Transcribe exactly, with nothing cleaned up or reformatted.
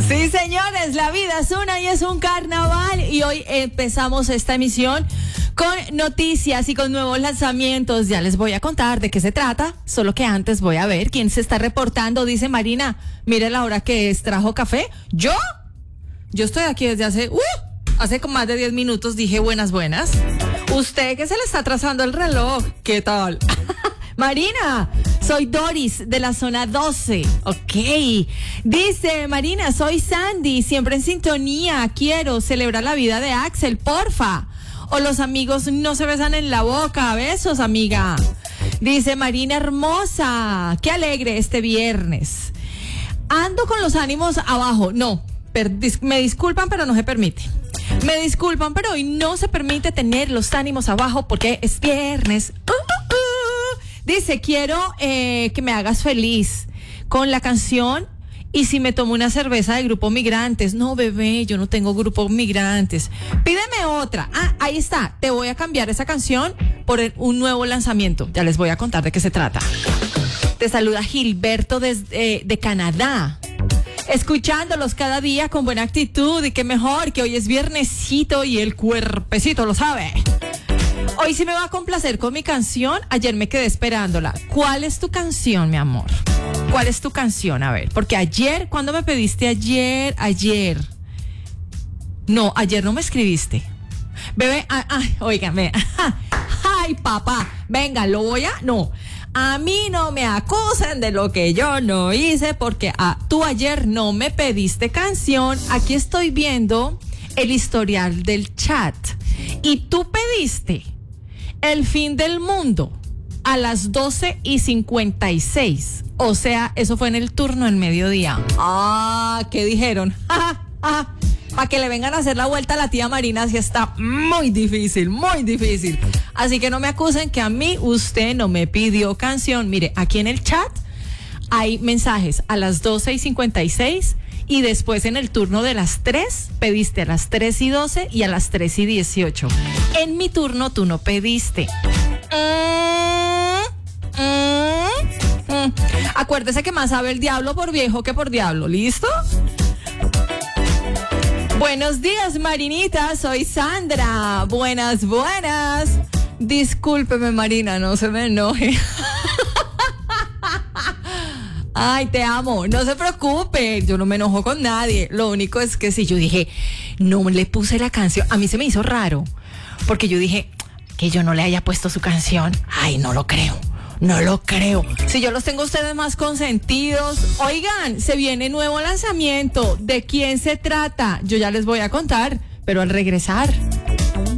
Sí, señores, la vida es una y es un carnaval y hoy empezamos esta emisión con noticias y con nuevos lanzamientos. Ya les voy a contar de qué se trata, solo que antes voy a ver quién se está reportando. Dice Marina, mire la hora que es, ¿trajo café? ¿Yo? Yo estoy aquí desde hace, uh, hace como más de diez minutos, dije buenas, buenas. Usted que se le está atrasando el reloj, ¿qué tal? Marina, soy Doris de la zona doce. Ok. Dice Marina, soy Sandy, siempre en sintonía. Quiero celebrar la vida de Axel, porfa. O los amigos no se besan en la boca. Besos, amiga. Dice Marina hermosa, qué alegre este viernes. Ando con los ánimos abajo. No, per, dis, me disculpan, pero no se permite. Me disculpan, pero hoy no se permite tener los ánimos abajo porque es viernes. Uh, uh, uh. Dice, quiero eh, que me hagas feliz con la canción Y si me tomo una cerveza de Grupo Migrantes. No, bebé, yo no tengo Grupo Migrantes. Pídeme otra. Ah, ahí está. Te voy a cambiar esa canción por el, un nuevo lanzamiento. Ya les voy a contar de qué se trata. Te saluda Gilberto desde eh, de Canadá. Escuchándolos cada día con buena actitud, y qué mejor que hoy es viernesito y el cuerpecito lo sabe. Hoy sí me va a complacer con mi canción. Ayer me quedé esperándola. ¿Cuál es tu canción, mi amor? ¿Cuál es tu canción? A ver, porque ayer, ¿cuándo me pediste ayer? Ayer. No, ayer no me escribiste. Bebé, ay, ay, óigame. Ay, papá, venga, lo voy a... No, a mí no me acusen de lo que yo no hice, porque ah, tú ayer no me pediste canción. Aquí estoy viendo el historial del chat. Y tú pediste El Fin del Mundo a las doce y cincuenta y seis. O sea, eso fue en el turno del mediodía. Ah, ¿qué dijeron? Ah, ah, para que le vengan a hacer la vuelta a la tía Marina, sí está muy difícil, muy difícil. Así que no me acusen que a mí usted no me pidió canción. Mire, aquí en el chat hay mensajes a las doce y cincuenta y seis y después en el turno de las tres pediste a las tres y doce y a las tres y dieciocho. En mi turno tú no pediste. Mm, mm, mm. Acuérdese que más sabe el diablo por viejo que por diablo. ¿Listo? Buenos días, Marinita, soy Sandra. Buenas, buenas. Discúlpeme, Marina, no se me enoje. Ay, te amo, no se preocupe, yo no me enojo con nadie. Lo único es que si yo dije, no le puse la canción, a mí se me hizo raro, porque yo dije, que yo no le haya puesto su canción. Ay, no lo creo, no lo creo. Si yo los tengo a ustedes más consentidos. Oigan, se viene nuevo lanzamiento. ¿De quién se trata? Yo ya les voy a contar, pero al regresar.